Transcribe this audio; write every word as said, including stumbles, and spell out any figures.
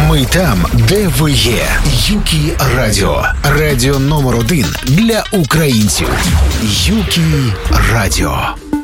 Ми там, де ви є. Юкі Радіо. Радіо номер один для українців. Юкі Радіо.